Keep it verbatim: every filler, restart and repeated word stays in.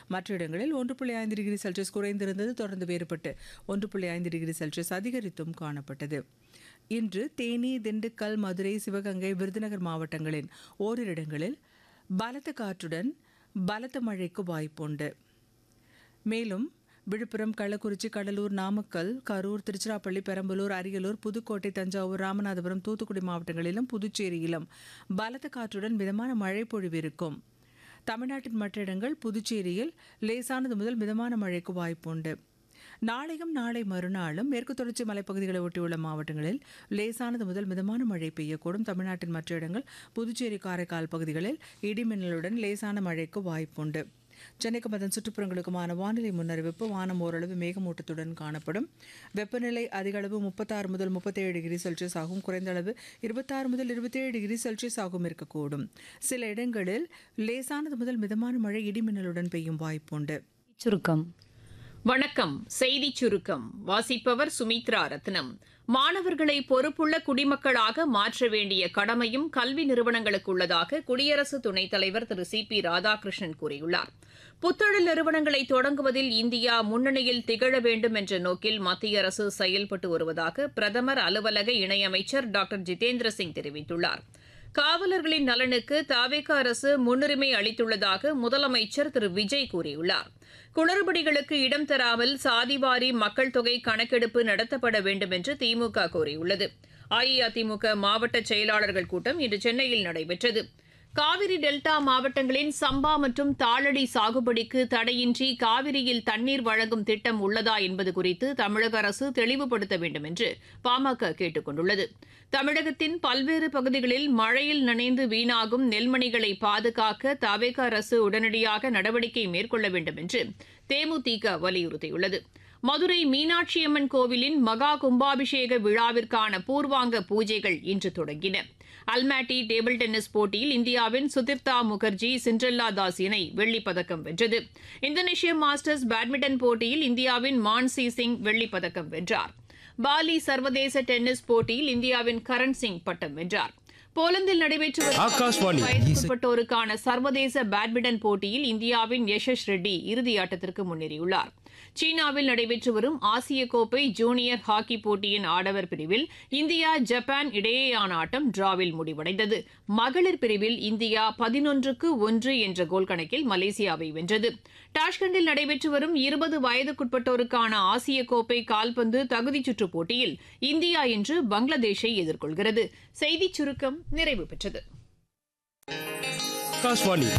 மற்ற இடங்களில் ஒன்று புள்ளி ஐந்து டிகிரி செல்சியஸ் குறைந்திருந்தது தொடர்ந்து வேறுபட்டு ஒன்று புள்ளி ஐந்து டிகிரி செல்சியஸ் அதிகரித்தும் காணப்பட்டது. இன்று தேனி, திண்டுக்கல், மதுரை, சிவகங்கை, விருதுநகர் மாவட்டங்களின் ஓரிரு இடங்களில் பலத்த காற்றுடன் பலத்த மழைக்கு வாய்ப்புண்டு. மேலும் விழுப்புரம், கள்ளக்குறிச்சி, கடலூர், நாமக்கல், கரூர், திருச்சிராப்பள்ளி, பெரம்பலூர், அரியலூர், புதுக்கோட்டை, தஞ்சாவூர், ராமநாதபுரம், தூத்துக்குடி மாவட்டங்களிலும் புதுச்சேரியிலும் பலத்த காற்றுடன் மிதமான மழை பொழிவு இருக்கும். தமிழ்நாட்டின் மற்ற இடங்கள் புதுச்சேரியில் லேசானது முதல் மிதமான மழைக்கு வாய்ப்புண்டு. நாளையும் நாளை மறுநாளும் மேற்கு தொடர்ச்சி மலைப்பகுதிகளை ஒட்டியுள்ள மாவட்டங்களில் லேசானது முதல் மிதமான மழை பெய்யக்கூடும். தமிழ்நாட்டின் மற்ற இடங்கள் புதுச்சேரி, காரைக்கால் பகுதிகளில் இடிமின்னலுடன் லேசான மழைக்கு வாய்ப்புண்டு. சென்னைக்கும் அதன் சுற்றுப்புறங்களுக்குமான வானிலை முன்னறிவிப்பு. வானம் ஓரளவு மேகமூட்டத்துடன் காணப்படும். வெப்பநிலை அதிக அளவு முப்பத்தாறு முதல் முப்பத்தேழு டிகிரி செல்சியஸ் ஆகும். குறைந்த அளவு இருபத்தாறு முதல் இருபத்தேழு டிகிரி செல்சியஸ் ஆகும் இருக்கக்கூடும். சில இடங்களில் லேசானது முதல் மிதமான மழை இடிமின்னலுடன் பெய்யும் வாய்ப்புண்டு. சுருக்கம். வணக்கம். செய்திச் சுருக்கம் வாசிப்பவர் சுமித்ரா ரத்னம். மாணவர்களை பொறுப்புள்ள குடிமக்களாக மாற்ற வேண்டிய கடமையும் கல்வி நிறுவனங்களுக்கு உள்ளதாக குடியரசு துணைத் தலைவர் திரு சி பி ராதாகிருஷ்ணன் கூறியுள்ளார். புத்தொழில் நிறுவனங்களை தொடங்குவதில் இந்தியா முன்னணியில் திகழ வேண்டும் என்ற நோக்கில் மத்திய அரசு செயல்பட்டு வருவதாக பிரதமர் அலுவலக இணையமைச்சர் டாக்டர் ஜிதேந்திர சிங் தெரிவித்துள்ளார். காவலர்களின் நலனுக்கு தவேக அரசு முன்னுரிமை அளித்துள்ளதாக முதலமைச்சர் திரு விஜய் கூறியுள்ளார். குளறுபடிகளுக்கு இடம் தராமல் சாதிவாரி மக்கள் தொகை கணக்கெடுப்பு நடத்தப்பட வேண்டும் என்று திமுக கோரியுள்ளது. அஇஅதிமுக மாவட்ட செயலாளர்கள் கூட்டம் இன்று சென்னையில் நடைபெற்றது. காவிரி டெல்டா மாவட்டங்களின் சம்பா மற்றும் தாளடி சாகுபடிக்கு தடையின்றி காவிரியில் தண்ணீர் வழங்கும் திட்டம் உள்ளதா என்பது குறித்து தமிழக அரசு தெளிவுபடுத்த வேண்டும் என்று பாமக கேட்டுக் கொண்டுள்ளது. தமிழகத்தின் பல்வேறு பகுதிகளில் மழையில் நனைந்து வீணாகும் நெல்மணிகளை பாதுகாக்க தவேக அரசு உடனடியாக நடவடிக்கை மேற்கொள்ள வேண்டும் என்று தேமுதிக வலியுறுத்தியுள்ளது. மதுரை மீனாட்சியம்மன் கோவிலின் மகா கும்பாபிஷேக விழாவிற்கான பூர்வாங்க பூஜைகள் இன்று தொடங்கின. அல்மாட்டி டேபிள் டென்னிஸ் போட்டியில் இந்தியாவின் சுதிர்தா முகர்ஜி, சிண்ட்ரெல்லா தாஸ் இணை வெள்ளிப் பதக்கம் வென்றது. இந்தோனேஷிய மாஸ்டர்ஸ் பேட்மிண்டன் போட்டியில் இந்தியாவின் மான்சி சிங் வெள்ளிப் பதக்கம் வென்றார். பாலி சர்வதேச டென்னிஸ் போட்டியில் இந்தியாவின் கரண் சிங் பட்டம் வென்றார். போலந்தில் நடைபெற்று வரும் வயதுக்குட்பட்டோருக்கான சர்வதேச பேட்மிண்டன் போட்டியில் இந்தியாவின் யஷஸ் ரெட்டி இறுதியாட்டத்திற்கு முன்னேறியுள்ளார். சீனாவில் நடைபெற்று வரும் ஆசிய கோப்பை ஜூனியர் ஹாக்கி போட்டியின் ஆடவர் பிரிவில் இந்தியா, ஜப்பான் இடையேயான ஆட்டம் டிராவில் முடிவடைந்தது. மகளிர் பிரிவில் இந்தியா பதினொன்றுக்கு ஒன்று என்ற கோல் கணக்கில் மலேசியாவை வென்றது. டாஷ்கண்டில் நடைபெற்று வரும் இருபது வயதுக்குட்பட்டோருக்கான ஆசிய கோப்பை கால்பந்து தகுதிச் சுற்றுப் போட்டியில் இந்தியா இன்று பங்களாதேஷை எதிர்கொள்கிறது. செய்திச் சுருக்கம் நிறைவு பெற்றது.